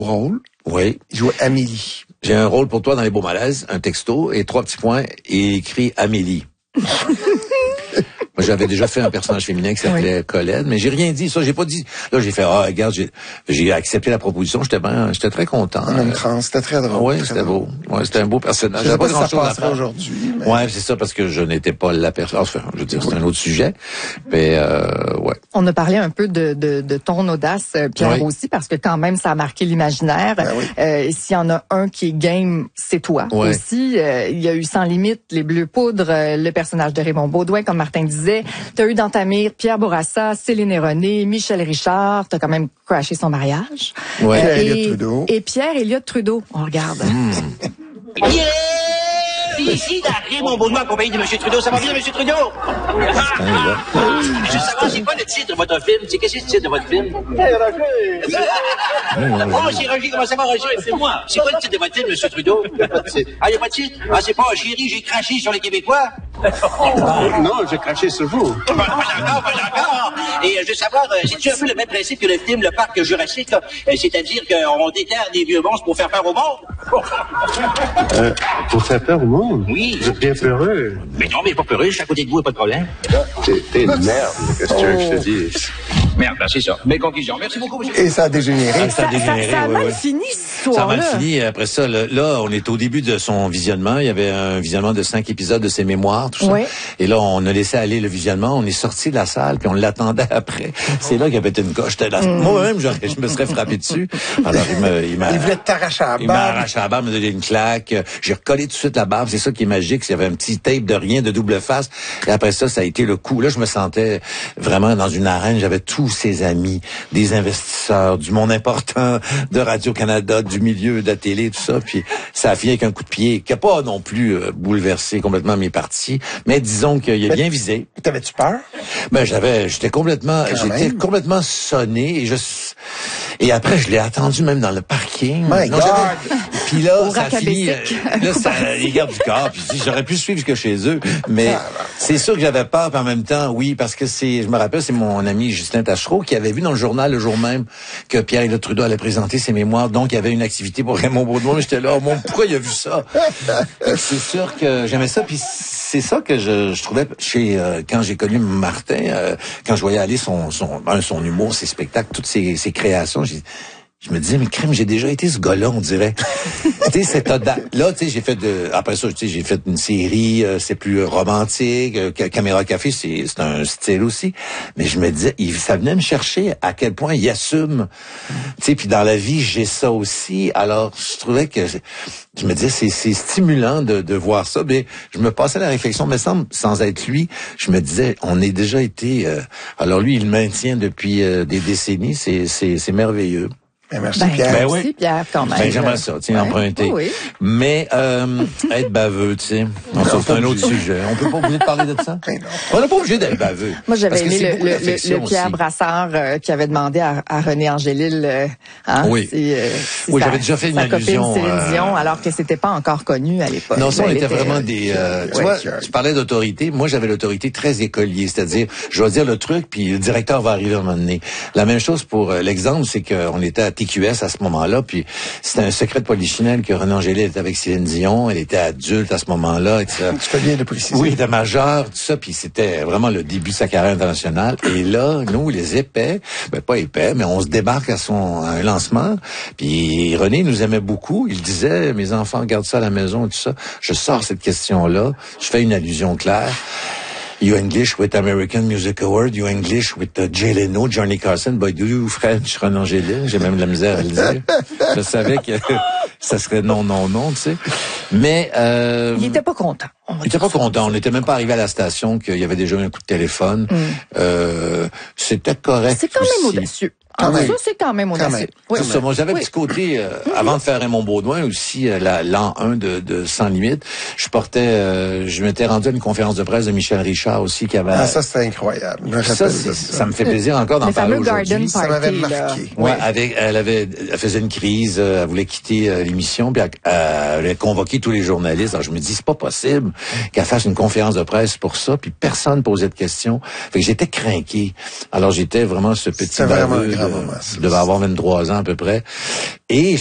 Rôle. Oui. Il joue Amélie. J'ai un rôle pour toi dans Les Beaux Malaises, un texto et 3 petits points et écrit Amélie. Moi, j'avais déjà fait un personnage féminin qui s'appelait Colette, mais j'ai rien dit. Ça, j'ai pas dit. Là, j'ai fait, regarde, j'ai accepté la proposition. J'étais très content. En même temps, c'était très drôle. Oui, c'était beau. Ouais, c'était un beau personnage. J'avais pas grand chose à faire aujourd'hui. Mais... Ouais, c'est ça, parce que je n'étais pas la personne. Enfin, je veux dire, c'est un autre sujet. Mais, ouais. On a parlé un peu de ton audace, Pierre, aussi, parce que quand même, ça a marqué l'imaginaire. Ben oui. S'il y en a un qui est game, c'est toi aussi. Il y a eu Sans limite, Les Bleus Poudres, le personnage de Raymond Beaudoin, comme Martin disait. T'as eu dans ta mire Pierre Bourassa, Céline et René, Michel Richard. T'as quand même crashé son mariage. Et Pierre Elliott Trudeau. On regarde. Yeah! Ici, Raymond Beaudoin, accompagné de M. Trudeau. Ça va bien, M. Trudeau? Je veux savoir, c'est quoi le titre de votre film? Qu'est-ce que c'est le titre de votre film? Oh, c'est Roger. Comment ça va, Roger? C'est moi. C'est quoi le titre de votre film, M. Trudeau? Ah, il n'y a pas de titre? Ah, c'est pas Chérie, j'ai craché sur les Québécois? Non, j'ai craché sur vous. Pas encore. Et je veux savoir, c'est-tu un peu le même principe que le film Le Parc Jurassique, là? C'est-à-dire qu'on déterre des vieux monstres pour faire peur au monde? Pour faire peur au monde? Oui. Vous êtes bien peureux. Mais non, mais pas peureux, je suis à côté de vous, pas de problème. T'es une merde, qu'est-ce que tu veux que je te dise? Merde, ben c'est ça. Mes conclusions. Merci beaucoup, monsieur. Et ça a dégénéré. Ça a mal fini, ce soir-là. Ça a mal fini. Après ça, là, on est au début de son visionnement. Il y avait un visionnement de 5 épisodes de ses mémoires, tout ça. Oui. Et là, on a laissé aller le visionnement. On est sorti de la salle, puis on l'attendait après. C'est là qu'il a pété une coche. Moi-même, je me serais frappé dessus. Alors, il voulait t'arracher la barbe. Il m'a arraché la barbe, il m'a donné une claque. J'ai recollé tout de suite la barbe. C'est ça qui est magique. Il y avait un petit tape de rien, de double face. Et après ça a été le coup. Là, je me sentais vraiment dans une arène. J'avais tous ses amis, des investisseurs, du monde important de Radio-Canada, du milieu de la télé, tout ça. Puis ça a fini avec un coup de pied qui a pas non plus bouleversé complètement mes parties. Mais disons qu'il a bien visé. T'avais-tu peur? Ben, j'étais complètement sonné et après, je l'ai attendu même dans le parking. My God! Puis là, ça a fini, les gardes du corps, puis j'aurais pu suivre jusque chez eux. Mais c'est sûr que j'avais peur, puis en même temps, oui, parce que je me rappelle, c'est mon ami Justin Tachereau qui avait vu dans le journal le jour même que Pierre Elliott Trudeau allait présenter ses mémoires, donc il y avait une activité pour Raymond Beaudoin. J'étais là, pourquoi il a vu ça? C'est sûr que j'aimais ça, puis c'est ça que je trouvais quand j'ai connu Martin, quand je voyais aller son humour, ses spectacles, toutes ses créations, je me disais, mais crème, j'ai déjà été ce gars-là, on dirait. Tu sais, cette audace. Là, tu sais, après ça, tu sais, j'ai fait une série, c'est plus romantique, Caméra Café, c'est un style aussi. Mais je me disais, ça venait me chercher à quel point il assume. Tu sais, puis dans la vie, j'ai ça aussi. Alors, je trouvais que, je me disais, c'est stimulant de voir ça. Mais je me passais la réflexion, mais sans être lui, je me disais, on est déjà été, alors lui, il le maintient depuis des décennies, c'est merveilleux. Merci, Pierre. Ben oui. Merci, Pierre, quand même. Ben, j'aimerais ça, emprunter. Oui. Mais, être baveux, tu sais. C'est un autre sujet. On peut pas obligé de parler de ça? On n'est pas obligé d'être baveux. Moi, j'avais aimé le Pierre Brassard qui avait demandé à René Angélil, oui. Oui, j'avais déjà fait une allusion. Céline Dion, alors que c'était pas encore connu à l'époque. Non, ça, on était vraiment des, tu vois, tu parlais d'autorité. Moi, j'avais l'autorité très écolier. C'est-à-dire, je vais dire le truc, puis le directeur va arriver à un moment donné. La même chose pour l'exemple, c'est qu'on était à TQS à ce moment-là, puis c'était un secret de polichinelle que René Angélil était avec Céline Dion, elle était adulte à ce moment-là, etc. Tu fais bien de préciser. Oui, elle était majeure, tout ça, puis c'était vraiment le début de sa carrière internationale. Et là, nous, les épais, pas épais, mais on se débarque à un lancement, puis René nous aimait beaucoup, il disait, mes enfants gardent ça à la maison et tout ça. Je sors cette question-là, je fais une allusion claire. You English with American Music Award, you English with Jay Leno, Johnny Carson, but do you French, René Angélil? J'ai même de la misère à le dire. Je savais que ça serait non, tu sais. Mais, il était pas content. Il était pas content. On n'était même pas arrivé à la station qu'il y avait déjà eu un coup de téléphone. C'était correct. C'est quand même audacieux. Ça, c'est quand même audacieux. Oui, c'est ça. Moi, j'avais un petit côté, avant de faire Raymond Beaudoin aussi, l'an 1 de Sans limite, je m'étais rendu à une conférence de presse de Michel Richard aussi qui avait... Ah, ça, c'était incroyable. Ça me fait plaisir encore d'en parler aujourd'hui. Ça m'avait marqué. Ouais, elle faisait une crise, elle voulait quitter l'émission, puis elle avait convoqué tous les journalistes. Alors, je me dis, c'est pas possible qu'elle fasse une conférence de presse pour ça, puis personne posait de questions. Fait que j'étais craqué. Alors, j'étais vraiment ce petit baveux je devais avoir 23 ans à peu près. Et